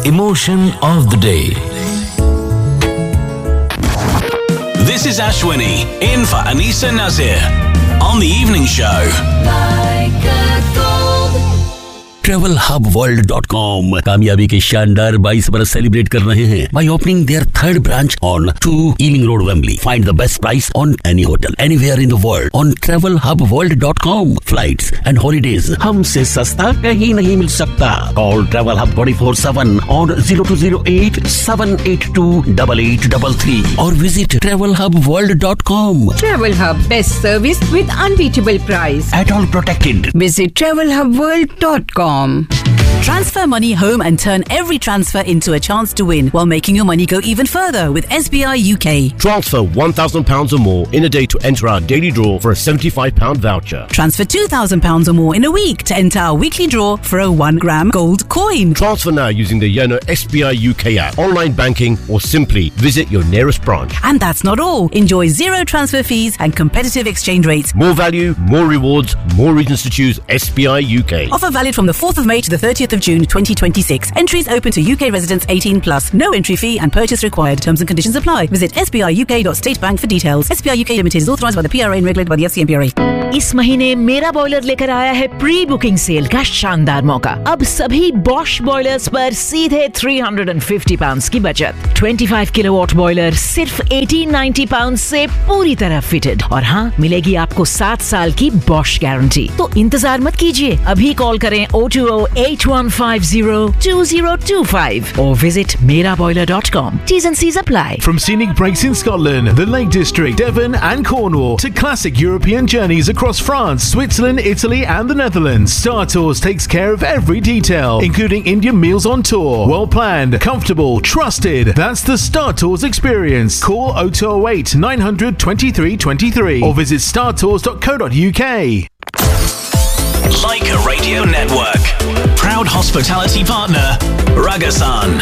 Emotion of the Day. This is Ashwini, in for Anisa Nazir, on the evening show. TravelHubWorld.com कामयाबी के शानदार 22 बरस celebrate कर रहे हैं by opening their third branch on 2 Ealing Road, Wembley. Find the best price on any hotel anywhere in the world on TravelHubWorld.com. Flights and holidays हमसे सस्ता कहीं नहीं मिल सकता. Call Travel Hub 24/7 on 0208-782-8833 or visit TravelHubWorld.com. Travel Hub, best service with unbeatable price. At all protected. Visit TravelHubWorld.com. Transfer money home and turn every transfer into a chance to win while making your money go even further with SBI UK. Transfer £1,000 or more in a day to enter our daily draw for a £75 voucher. Transfer £2,000 or more in a week to enter our weekly draw for a 1 gram gold coin. Transfer now using the Yono SBI UK app, online banking, or simply visit your nearest branch. And that's not all. Enjoy zero transfer fees and competitive exchange rates. More value, more rewards, more reasons to choose SBI UK. Offer valid from the 4th of May to the 30th of June 2026. Entries open to UK residents 18+. No entry fee and purchase required. Terms and conditions apply. Visit sbiuk.statebank for details. SBI UK Limited is authorised by the PRA and regulated by the FCMPRA. इस महीने मेरा boiler लेकर आया है pre booking cell का शानदार मौका. अब सभी बॉश बॉयलर्स पर सीधे £350 की बचत. 25 किलोवाट बॉयलर सिर्फ £1890 से पूरी तरह फिटेड. और हाँ, मिलेगी आपको 7 साल की बॉश गारंटी. तो इंतजार मत कीजिए, अभी कॉल करें 020-8150-2025 or visit meraboiler.com. T's and C's apply. From scenic breaks in Scotland, the Lake District, Devon and Cornwall to classic European journeys across France, Switzerland, Italy and the Netherlands, Star Tours takes care of every detail, including Indian meals on tour. Well planned, comfortable, trusted. That's the Star Tours experience. Call 0208 900 2323 or visit startours.co.uk. Leica Radio Network. Proud hospitality partner, Ragasan.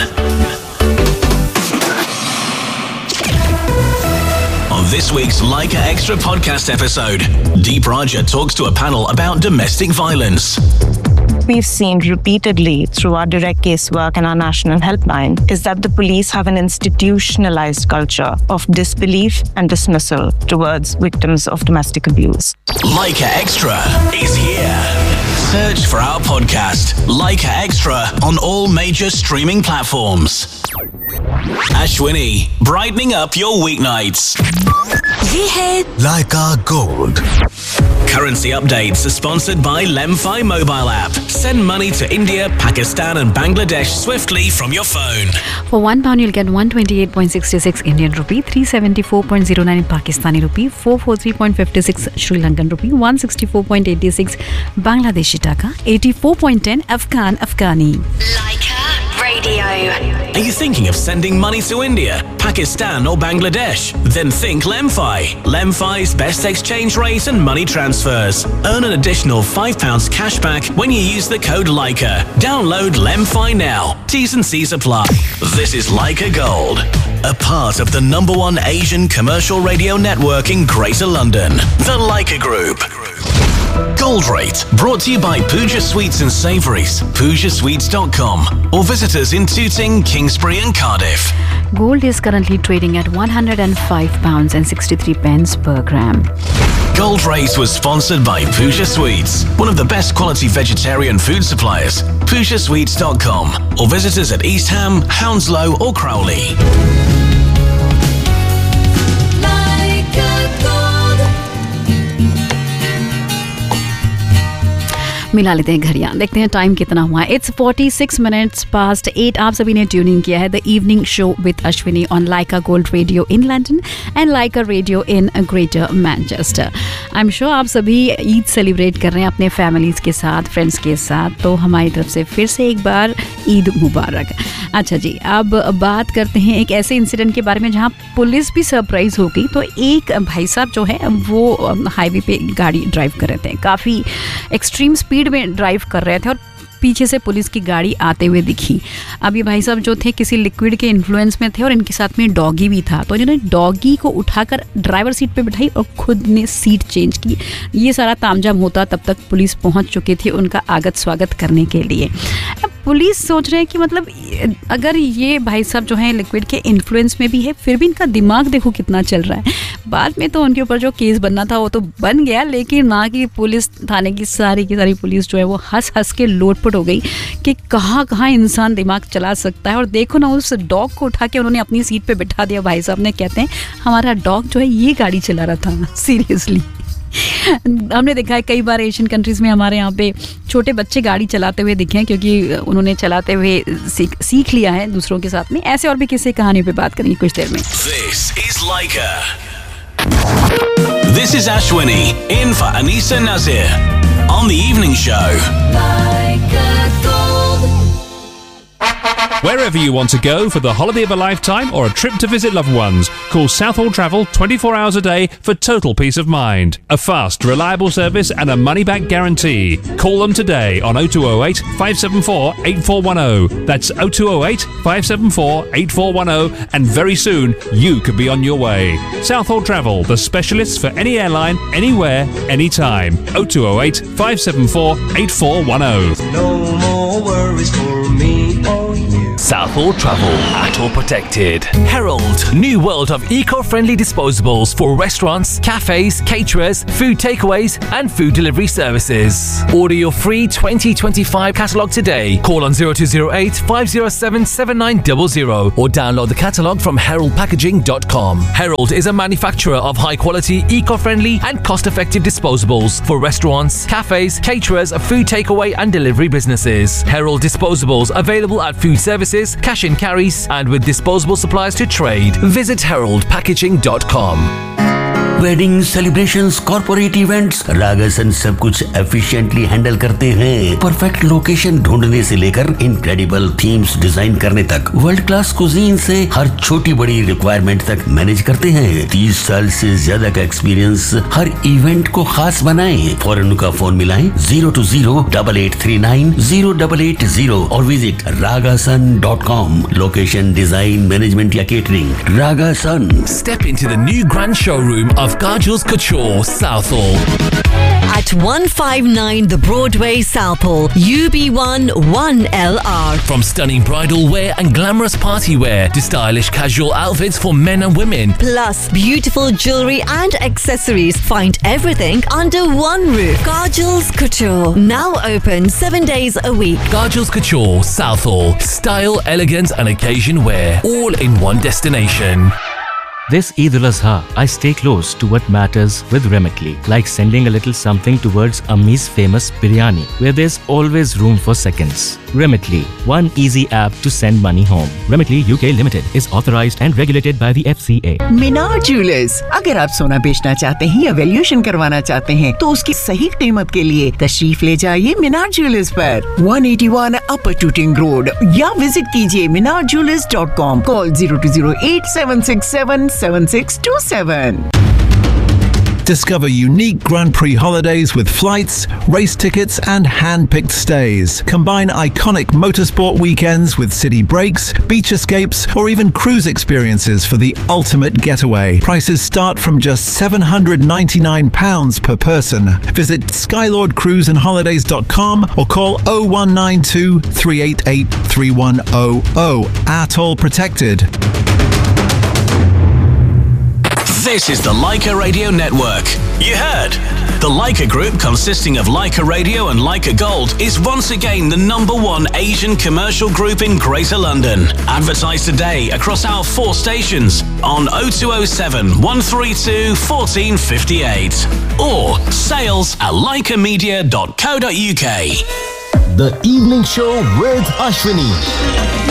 On this week's Leica Extra podcast episode, Deep Raja talks to a panel about domestic violence. We've seen repeatedly through our direct case work and our national helpline is that the police have an institutionalized culture of disbelief and dismissal towards victims of domestic abuse. Leica Extra is here. Search for our podcast, Leica Extra, on all major streaming platforms. Ashwini, brightening up your weeknights. ये है Leica Gold. Currency updates are sponsored by Lemfi mobile app. Send money to India, Pakistan and Bangladesh swiftly from your phone. For £1 you'll get 128.66 Indian rupee, 374.09 Pakistani rupee, 443.56 Sri Lankan rupee, 164.86 Bangladeshi taka, 84.10 Afghani. Leica Radio. Are you thinking of sending money to India, Pakistan or Bangladesh? Then think Lemfi. Lemfi's best exchange rate and money transfers. Earn an additional £5 cashback when you use the code Leica. Download Lemfi now. T's and C's apply. This is Leica Gold, a part of the #1 Asian commercial radio network in Greater London, the Leica Group. Gold Rate, brought to you by Pooja Sweets and Savouries, PoojaSweets.com, or visit us in Tooting, Kingsbury and Cardiff. Gold is currently trading at £105.63 per gram. Gold Rate was sponsored by Pooja Sweets, one of the best quality vegetarian food suppliers, PoojaSweets.com, or visit us at East Ham, Hounslow or Crowley. मिला लेते हैं घड़ियां, देखते हैं time कितना हुआ है. It's 46 minutes past 8. आप सभी ने ट्यूनिंग किया है the evening show with Ashwini on Lyca gold radio in London and Lyca radio in greater Manchester. I am sure आप सभी ईद सेलिब्रेट कर रहे हैं अपने फैमिलीज के साथ, फ्रेंड्स के साथ. तो हमारी तरफ से फिर से एक बार ईद मुबारक. अच्छा जी, अब बात करते हैं एक ऐसे इंसिडेंट के बारे में जहाँ पुलिस भी सरप्राइज हो गई. तो एक भाई साहब जो है वो हाईवे पे गाड़ी ड्राइव कर रहे थे, काफ़ी एक्सट्रीम स्पीड में ड्राइव कर रहे थे और पीछे से पुलिस की गाड़ी आते हुए दिखी। अब ये भाई साहब जो थे किसी लिक्विड के इन्फ्लुएंस में थे और इनके साथ में डॉगी भी था, तो इन्होंने डॉगी को उठाकर ड्राइवर सीट पे बिठाई और खुद ने सीट चेंज की। ये सारा तामझाम होता तब तक पुलिस पहुंच चुकी थी उनका आगत स्वागत करने के लिए। अब पुलिस सोच रहे हैं कि मतलब अगर ये भाई साहब जो हैं लिक्विड के इन्फ्लुएंस में भी है, फिर भी इनका दिमाग देखो कितना चल रहा है। बाद में तो उनके ऊपर जो केस बनना था वो तो बन गया, लेकिन ना कि पुलिस थाने की सारी पुलिस जो है वो हंस हंस के लोटपोट हो गई कि कहाँ कहाँ इंसान दिमाग चला सकता है। और देखो ना, उस डॉग को उठा के उन्होंने अपनी सीट पे बिठा दिया। भाई साहब ने कहते हैं हमारा डॉग जो है ये गाड़ी चला रहा था। सीरियसली हमने देखा है कई बार एशियन कंट्रीज में हमारे यहाँ पे छोटे बच्चे गाड़ी चलाते हुए दिखे हैं, क्योंकि उन्होंने चलाते हुए सीख लिया है दूसरों के साथ में। ऐसे और भी किसी कहानी पे बात करेंगे कुछ देर में। This is Laika. This is Ashwini in for Anisa Nazir on the evening show. Wherever you want to go for the holiday of a lifetime or a trip to visit loved ones, call Southall Travel 24 hours a day for total peace of mind. A fast, reliable service and a money-back guarantee. Call them today on 0208 574 8410. That's 0208 574 8410, and very soon you could be on your way. Southall Travel, the specialists for any airline, anywhere, anytime. 0208 574 8410. No more worries for me or you. Southall Travel, at all protected. Herald, new world of eco-friendly disposables for restaurants, cafes, caterers, food takeaways and food delivery services. Order your free 2025 catalogue today. Call on 0208 507 7900 or download the catalogue from heraldpackaging.com. Herald is a manufacturer of high-quality, eco-friendly and cost-effective disposables for restaurants, cafes, caterers, food takeaway and delivery businesses. Herald disposables available at food services, cash and carries, and with disposable supplies to trade. Visit heraldpackaging.com. Wedding celebrations, corporate events, रागासन सब कुछ efficiently handle करते हैं। Perfect location ढूंढने से लेकर incredible themes design करने तक, world class cuisine से हर छोटी बड़ी रिक्वायरमेंट तक मैनेज करते हैं। 30 साल से ज्यादा का एक्सपीरियंस हर इवेंट को खास बनाए। फौरन उनका फोन मिलाएं 020-8839-0880 और visit ragasan.com। Location, design, management या catering, रागासन। Step into the new grand showroom of Kajal's Couture, Southall. At 159 The Broadway, Southall, UB1 1LR. From stunning bridal wear and glamorous party wear to stylish casual outfits for men and women. Plus beautiful jewelry and accessories. Find everything under one roof. Kajal's Couture. Now open 7 days a week. Kajal's Couture, Southall. Style, elegance and occasion wear. All in one destination. This Eid al-Azha, I stay close to what matters with Remitly, like sending a little something towards Ammi's famous biryani, where there's always room for seconds. Remitly, one easy app to send money home. Remitly UK Limited is authorized and regulated by the FCA. Minar jewellers, अगर आप सोना बेचना चाहते हैं या valuation करवाना चाहते हैं तो उसकी सही कीमत के लिए तशरीफ ले जाइए मीनार ज्वेलर्स पर 181 अपर टूटिंग रोड या विजिट कीजिए minarjewelers.com. Call 0208 767 7627. Discover unique Grand Prix holidays with flights, race tickets and hand-picked stays. Combine iconic motorsport weekends with city breaks, beach escapes or even cruise experiences for the ultimate getaway. Prices start from just £799 per person. Visit skylordcruiseandholidays.com or call 0192 388 3100. Atoll protected. This is the Leica Radio Network. You heard? The Leica Group, consisting of Leica Radio and Leica Gold, is once again the #1 Asian commercial group in Greater London. Advertise today across our 4 stations on 0207 132 1458 or sales@leicamedia.co.uk. The Evening Show with Ashwini.